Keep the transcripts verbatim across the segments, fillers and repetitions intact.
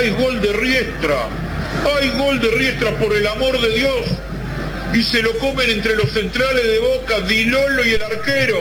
hay gol de Riestra, hay gol de Riestra, por el amor de Dios. Y se lo comen entre los centrales de Boca, Di Lollo y el arquero.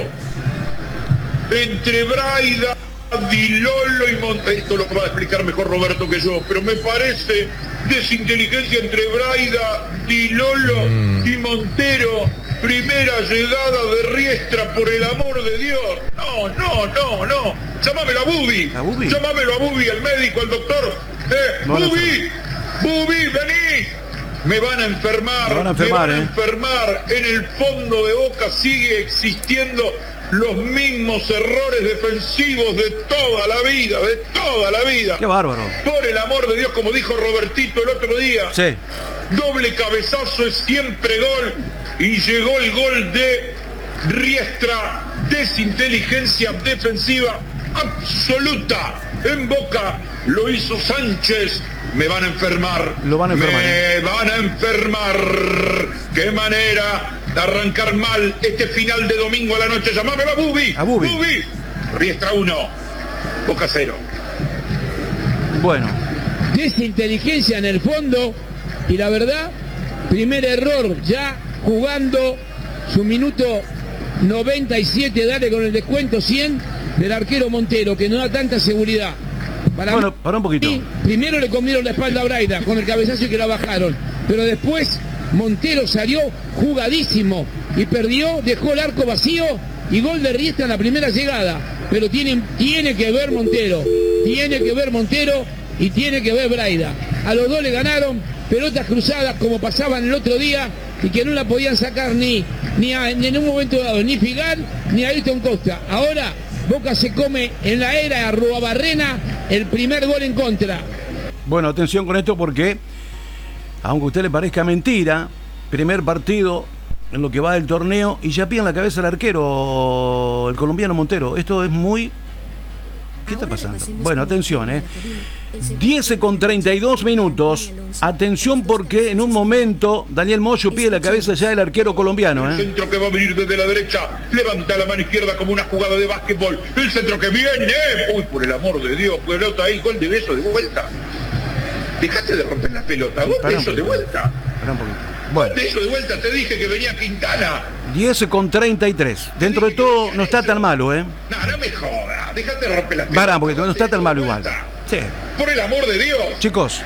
Entre Braida, Di Lollo y Montero. Esto lo va a explicar mejor Roberto que yo, pero me parece desinteligencia entre Braida, Di Lollo mm. y Montero. Primera llegada de Riestra, por el amor de Dios. No, no, no, no. Llámamelo a Bubi. ¿A Bubi? Llámamelo a Bubi, al médico, al doctor. Eh, no, Bubi, no. Bubi, vení. Me van a enfermar. Me van a enfermar, me van a enfermar. Eh. En el fondo de Boca sigue existiendo los mismos errores defensivos de toda la vida, de toda la vida. Qué bárbaro. Por el amor de Dios, como dijo Robertito el otro día. Sí. Doble cabezazo es siempre gol. Y llegó el gol de Riestra. Desinteligencia defensiva absoluta en Boca. Lo hizo Sánchez. Me van a enfermar. Lo van a enfermar. Me eh. van a enfermar. Qué manera de arrancar mal este final de domingo a la noche. Llamámelo a Bubi. A Bubi. Bubi. Riestra uno. Boca cero. Bueno. Desinteligencia en el fondo. Y la verdad, primer error ya jugando su minuto noventa y siete, dale con el descuento cien del arquero Montero, que no da tanta seguridad. Para bueno, mí, para un poquito. Primero le comieron la espalda a Braida con el cabezazo y que la bajaron. Pero después Montero salió jugadísimo y perdió, dejó el arco vacío y gol de Riestra en la primera llegada. Pero tiene, tiene que ver Montero, tiene que ver Montero y tiene que ver Braida. A los dos le ganaron pelotas cruzadas como pasaban el otro día y que no la podían sacar ni, ni, a, ni en un momento dado, ni Figal ni Ayrton Costa. Ahora Boca se come en la era de Arruabarrena el primer gol en contra. Bueno, atención con esto porque, aunque a usted le parezca mentira, primer partido en lo que va del torneo y ya pide en la cabeza el arquero, el colombiano Montero. Esto es muy... ¿Qué está pasando? Bueno, atención, ¿eh? diez con treinta y dos minutos. Atención porque en un momento Daniel Moyo pide la cabeza ya del arquero colombiano, ¿eh? El centro que va a venir desde la derecha, levanta la mano izquierda como una jugada de básquetbol. El centro que viene, uy, por el amor de Dios, pelota ahí, gol de beso de vuelta. Dejaste de romper la pelota, gol de eso de vuelta. Espera un poquito. Bueno. De eso de vuelta, te dije que venía Quintana. diez con treinta y tres. Dentro de todo no está tan malo, ¿eh? No, no me jodas, dejate de romper la pelota. Pará, porque no está tan malo igual. Sí. Por el amor de Dios. Chicos.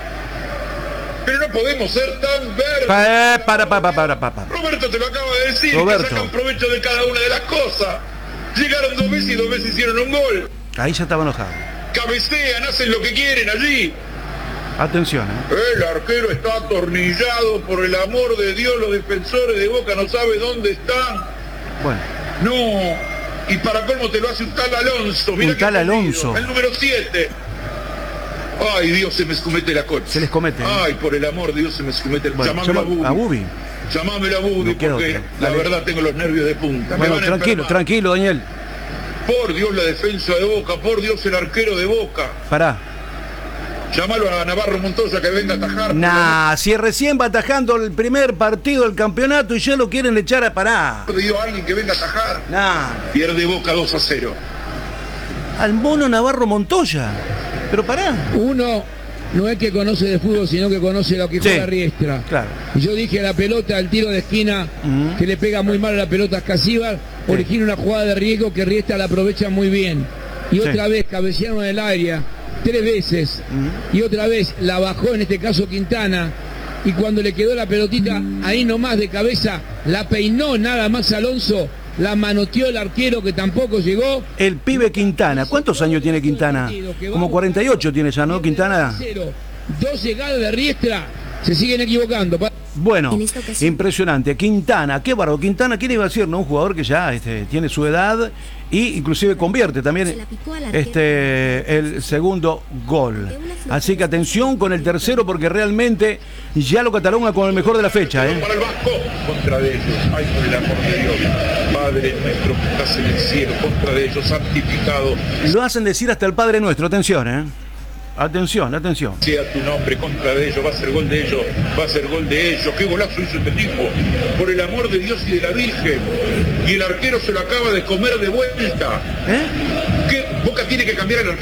Pero no podemos ser tan verdes. Pa, para, para, para, para, para. Roberto te lo acaba de decir, Roberto. que sacan provecho de cada una de las cosas. Llegaron dos veces y dos veces hicieron un gol. Ahí ya estaba enojado. Cabecean, hacen lo que quieren allí. Atención, ¿eh? El arquero está atornillado, por el amor de Dios, los defensores de Boca no saben dónde están. Bueno. No, y para colmo te lo hace un tal Alonso. Mirá un tal Alonso. El número siete. Ay, Dios, se me escomete la coche. Se les comete. ¿eh? Ay, por el amor de Dios, se me escomete el... Bueno, Llamámelo a Bubi. A Bubi. Llamámelo a Bubi, no porque la Dale. verdad tengo los nervios de punta. Bueno, tranquilo, enfermar. tranquilo, Daniel. Por Dios, la defensa de Boca, por Dios, el arquero de Boca. Pará. Llámalo a Navarro Montoya que venga a atajar. Nah, si recién va atajando el primer partido del campeonato y ya lo quieren echar a parar. Pidió a alguien que venga a atajar. Nah. Pierde Boca dos a cero. Al mono Navarro Montoya. Pero pará. Uno no es que conoce de fútbol, sino que conoce lo que sí, juega Riestra. Claro. Y yo dije la pelota, el tiro de esquina, uh-huh. que le pega muy mal a la pelota a Casíbar, sí. origina una jugada de riesgo que Riestra la aprovecha muy bien. Y sí. otra vez cabecearon en el área. Tres veces uh-huh. y otra vez la bajó, en este caso Quintana, y cuando le quedó la pelotita ahí nomás de cabeza, la peinó nada más Alonso, la manoteó el arquero que tampoco llegó. El pibe Quintana, ¿cuántos años tiene Quintana? Como cuarenta y ocho tiene ya, ¿no, Quintana? Dos llegadas de Riestra, se siguen equivocando. Bueno, impresionante. Quintana, qué bárbaro. Quintana, ¿quién iba a decir, no? Un jugador que ya este, tiene su edad y inclusive convierte también este el segundo gol. Así que atención con el tercero porque realmente ya lo cataloga como el mejor de la fecha, ¿eh? Para el Vasco, contra de ellos, ay, por el amor de Dios, Padre nuestro que estás en el cielo, contra de ellos, santificado. Lo hacen decir hasta el Padre Nuestro, atención, ¿eh? Atención, atención. Sea tu nombre contra de ellos, va a ser gol de ellos, va a ser gol de ellos. Qué golazo hizo este tipo, por el amor de Dios y de la Virgen. Y el arquero se lo acaba de comer de vuelta. ¿Eh? ¿Qué? Boca tiene que cambiar el arquero.